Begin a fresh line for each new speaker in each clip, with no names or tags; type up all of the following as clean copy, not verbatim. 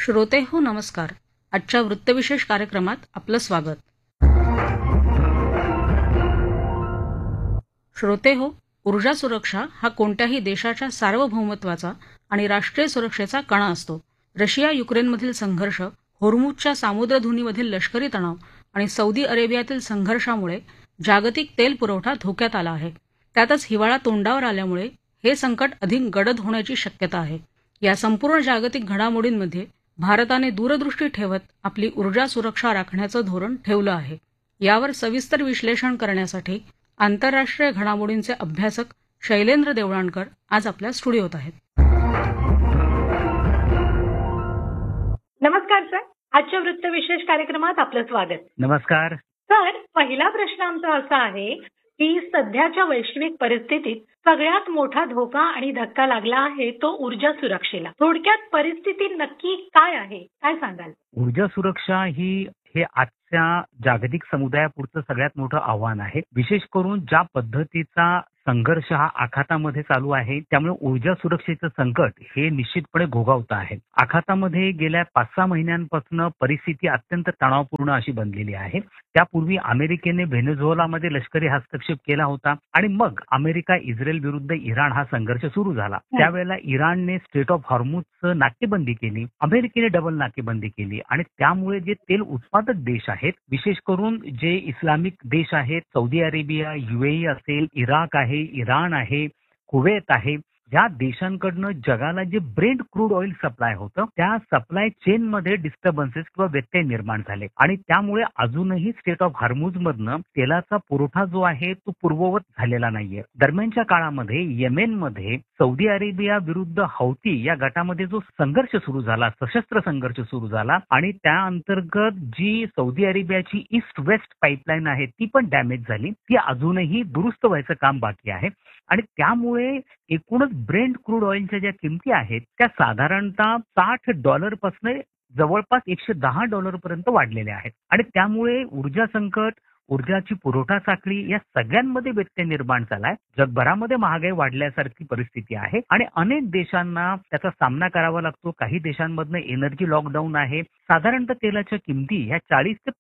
श्रोते हो नमस्कार. आजच्या वृत्तविशेष कार्यक्रमात आपलं स्वागत. श्रोते हो, ऊर्जा सुरक्षा हा कोणत्याही देशाच्या सार्वभौमत्वाचा आणि राष्ट्रीय सुरक्षेचा कणा असतो. रशिया युक्रेनमधील संघर्ष, होर्मुझच्या सामुद्रधुनीमधील लष्करी तणाव आणि सौदी अरेबियातील संघर्षामुळे जागतिक तेल पुरवठा धोक्यात आला आहे. त्यातच हिवाळा तोंडावर आल्यामुळे हे संकट अधिक गडद होण्याची शक्यता आहे. या संपूर्ण जागतिक घडामोडींमध्ये भारताने दूरदृष्टी ठेवत आपली ऊर्जा सुरक्षा राखण्याचं धोरण ठेवलं आहे. यावर सविस्तर विश्लेषण करण्यासाठी आंतरराष्ट्रीय घडामोडींचे अभ्यासक शैलेंद्र देवळाणकर आज आपल्या स्टुडिओत आहेत.
नमस्कार सर, आजच्या वृत्तविशेष कार्यक्रमात आपलं स्वागत.
नमस्कार
सर, पहिला प्रश्न आमचा असा आहे की सध्याच्या वैश्विक परिस्थितीत सगळ्यात मोठा धोका आणि धक्का लागला आहे तो ऊर्जा सुरक्षेला. थोडक्यात परिस्थिती नक्की काय आहे, काय सांगाल?
ऊर्जा सुरक्षा हे आजच्या जागतिक समुदायापुढचं सगळ्यात मोठं आव्हान आहे. विशेष करून ज्या पद्धतीचा संघर्ष हा आखातामध्ये चालू आहे, त्यामुळे ऊर्जा सुरक्षेचं संकट हे निश्चितपणे घोघावतं आहे. आखातामध्ये गेल्या 5-6 महिन्यांपासून परिस्थिती अत्यंत तणावपूर्ण अशी बनलेली आहे. त्यापूर्वी अमेरिकेने व्हेनेझुएलामध्ये लष्करी हस्तक्षेप केला होता आणि मग अमेरिका इस्रायल विरुद्ध इराण हा संघर्ष सुरू झाला. त्यावेळेला इराणने स्ट्रेट ऑफ हॉर्मुझचं नाकेबंदी केली, अमेरिकेने डबल नाकेबंदी केली आणि त्यामुळे जे तेल उत्पादक देश आहेत, विशेष करून जे इस्लामिक देश आहेत, सौदी अरेबिया, UAE असेल, इराक आहे, इराण आहे, कुवेत आहे, या देशांकडनं जगाला जे ब्रेंट क्रूड ऑइल सप्लाय होतं त्या सप्लाय चेन मध्ये डिस्टर्बन्सेस किंवा व्यत्यय निर्माण झाले आणि त्यामुळे अजूनही स्ट्रेट ऑफ हॉर्मुझ मधनं तेलाचा पुरवठा जो आहे तो पूर्ववत झालेला नाहीये. दरम्यानच्या काळामध्ये येमेनमध्ये सौदी अरेबिया विरुद्ध हौती या गटामध्ये जो संघर्ष सुरू झाला, सशस्त्र संघर्ष सुरू झाला आणि त्या अंतर्गत जी सौदी अरेबियाची ईस्ट वेस्ट पाईपलाईन आहे ती पण डॅमेज झाली. ती अजूनही दुरुस्त व्हायचं काम बाकी आहे आणि त्यामुळे एकूणच ब्रेंट क्रूड ऑइलच्या ज्या किमती आहेत त्या साधारणतः $60 पासून जवळपास $110 पर्यंत वाढलेल्या आहेत आणि त्यामुळे ऊर्जा संकट, ऊर्जाची पुरवठा साखळी या सगळ्यांमध्ये व्यत्यय निर्माण झालाय. जगभरामध्ये महागाई वाढल्यासारखी परिस्थिती आहे आणि अनेक देशांना त्याचा सामना करावा लागतो. काही देशांमधनं एनर्जी लॉकडाऊन आहे. साधारणतः तेलाच्या किमती ह्या 40 ते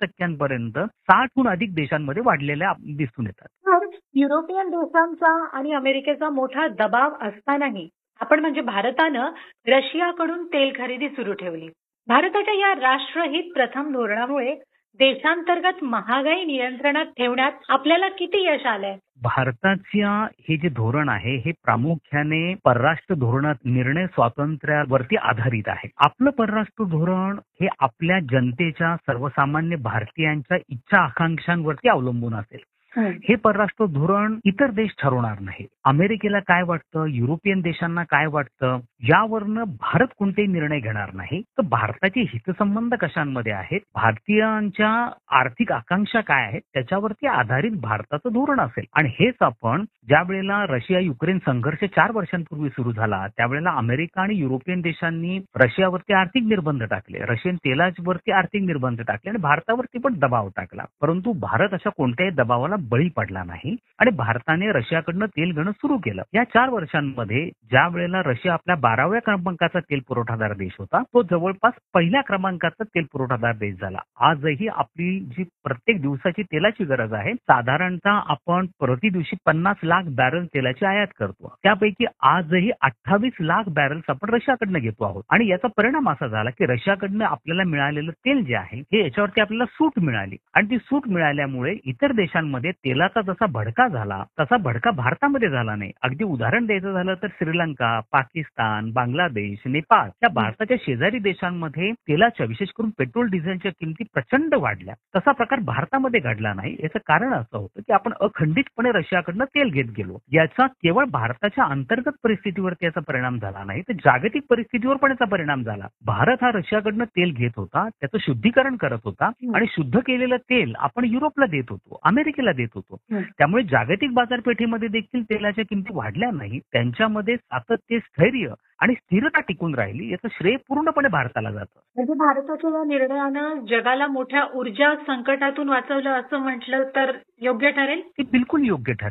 50% 60हून अधिक देशांमध्ये वाढलेल्या दिसून येतात.
युरोपियन देशांचा आणि अमेरिकेचा मोठा दबाव असतानाही आपण म्हणजे भारतानं रशियाकडून तेल खरेदी सुरू ठेवली. भारताच्या या राष्ट्रहित प्रथम धोरणामुळे देशांतर्गत महागाई नियंत्रणात ठेवण्यात आपल्याला किती यश आलंय?
भारताच्या हे जे धोरण आहे हे प्रामुख्याने परराष्ट्र धोरणात निर्णय स्वातंत्र्यावरती आधारित आहे. आपलं परराष्ट्र धोरण हे आपल्या जनतेच्या, सर्वसामान्य भारतीयांच्या इच्छा आकांक्षांवरती अवलंबून असेल. हे परराष्ट्र धोरण इतर देश ठरवणार नाही. अमेरिकेला काय वाटतं, युरोपियन देशांना काय वाटतं यावरनं भारत कोणतेही निर्णय घेणार नाही. तर भारताचे हितसंबंध कशांमध्ये आहेत, भारतीयांच्या आर्थिक आकांक्षा काय आहेत त्याच्यावरती आधारित भारताचं धोरण असेल. आणि हेच आपण ज्या वेळेला रशिया युक्रेन संघर्ष 4 वर्षांपूर्वी सुरू झाला त्यावेळेला अमेरिका आणि युरोपियन देशांनी रशियावरती आर्थिक निर्बंध टाकले, रशियन तेलावरती आर्थिक निर्बंध टाकले आणि भारतावरती पण दबाव टाकला. परंतु भारत अशा कोणत्याही दबावाला बळी पडला नाही आणि भारताने रशियाकडनं तेल घेणं सुरू केलं. या 4 वर्षांमध्ये ज्या वेळेला रशिया आपल्या 12व्या क्रमांकाचा तेल पुरवठादार देश होता तो जवळपास पहिल्या क्रमांकाचा तेल पुरवठादार देश झाला. आजही आपली जी प्रत्येक दिवसाची तेलाची गरज आहे साधारणतः आपण प्रति दिवशी 50 लाख बॅरल तेलाची आयात करतो. त्यापैकी आजही 28 लाख बॅरल्स आपण रशियाकडनं घेतो आहोत आणि याचा परिणाम असा झाला की रशियाकडनं आपल्याला मिळालेलं तेल जे आहे हे याच्यावरती आपल्याला सूट मिळाली आणि ती सूट मिळाल्यामुळे इतर देशांमध्ये तेलाचा जसा भडका झाला तसा भडका भारतामध्ये झाला नाही. अगदी उदाहरण द्यायचं झालं तर श्रीलंका, पाकिस्तान, बांगलादेश, नेपाळ या भारताच्या शेजारी देशांमध्ये तेलाच्या, विशेष करून पेट्रोल डिझेलच्या किमती प्रचंड वाढल्या. तसा प्रकार भारतामध्ये घडला नाही. याचं कारण असं होतं की आपण अखंडितपणे रशियाकडनं तेल घेत गेलो. याचा केवळ भारताच्या अंतर्गत परिस्थितीवरती याचा परिणाम झाला नाही तर जागतिक परिस्थितीवर पण याचा परिणाम झाला. भारत हा रशियाकडनं तेल घेत होता, त्याचं शुद्धीकरण करत होता आणि शुद्ध केलेलं तेल आपण युरोपला देत होतो, अमेरिकेला देत होतो. त्यामुळे जागतिक बाजारपेठेमध्ये देखील तेलाच्या किमती वाढल्या नाही. त्यांच्यामध्ये सातत्य, स्थैर्य आणि स्थिरता टिकून राहिली. याचं श्रेय पूर्णपणे भारताला जातं.
म्हणजे भारताच्या या निर्णयानं जगाला मोठ्या ऊर्जा संकटातून वाचवलं असं म्हटलं तर योग्य ठरेल?
ते बिलकुल योग्य ठरेल.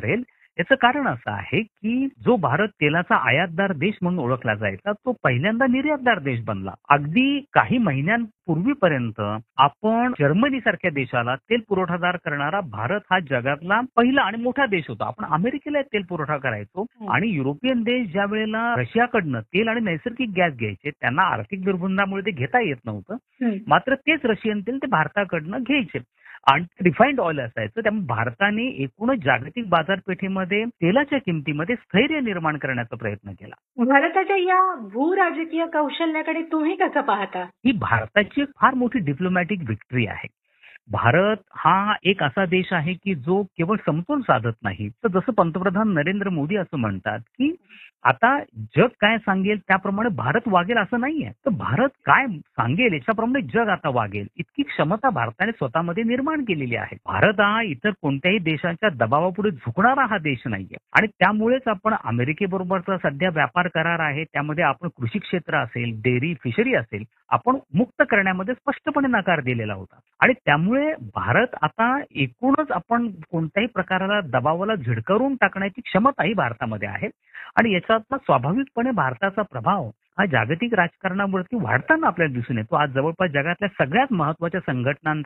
याचं कारण असं आहे की जो भारत तेलाचा आयातदार देश म्हणून ओळखला जायचा तो पहिल्यांदा निर्यातदार देश बनला. अगदी काही महिन्यांपूर्वीपर्यंत आपण जर्मनी सारख्या देशाला तेल पुरवठादार करणारा भारत हा जगातला पहिला आणि मोठा देश होता. आपण अमेरिकेला तेल पुरवठा करायचो आणि युरोपियन देश ज्या वेळेला रशियाकडनं तेल आणि नैसर्गिक गॅस घ्यायचे त्यांना आर्थिक निर्बंधामुळे ते घेता येत नव्हतं. मात्र तेच रशियन तेल ते भारताकडनं घ्यायचे आणि रिफाईंड ऑइल असायचं. त्यामुळे भारताने एकूणच जागतिक बाजारपेठेमध्ये तेलाच्या किमतीमध्ये स्थैर्य निर्माण करण्याचा प्रयत्न केला.
भारताच्या या भूराजकीय कौशल्याकडे तुम्ही कसं पाहता?
ही भारताची फार मोठी डिप्लोमॅटिक विक्ट्री आहे. भारत हा एक असा देश आहे की जो केवळ समतोल साधत नाही तर जसं पंतप्रधान नरेंद्र मोदी असं म्हणतात की आता जग काय सांगेल त्याप्रमाणे भारत वागेल असं नाहीये. तर भारत काय सांगेल याच्याप्रमाणे जग आता वागेल इतकी क्षमता भारताने स्वतःमध्ये निर्माण केलेली आहे. भारत हा इतर कोणत्याही देशाच्या दबावापुढे झुकणारा हा देश नाहीये आणि त्यामुळेच आपण अमेरिकेबरोबरचा सध्या व्यापार करार आहे त्यामध्ये आपण कृषी क्षेत्र असेल डेअरी फिशरी असेल आपण मुक्त करण्यामध्ये स्पष्टपणे नकार दिलेला होता आणि त्यामुळे भारत आता एकूणच आपण कोणत्याही प्रकाराला दबावाला झिडकारून टाकण्याची क्षमता ही भारतामध्ये आहे आणि याच्यातला स्वाभाविकपणे भारताचा प्रभाव हा जागतिक राजकारणावरती वाढताना आपल्याला दिसून येतो. आज जवळपास जगातल्या सगळ्यात महत्वाच्या संघटनांचा